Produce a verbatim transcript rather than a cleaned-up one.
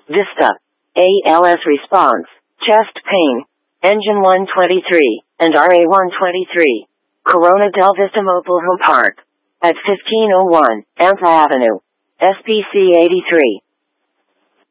Vista. A L S response, chest pain, engine one twenty-three, and R A one twenty-three. Corona del Vista Mobile Home Park. At fifteen oh one, Antha Avenue. S P C eighty-three.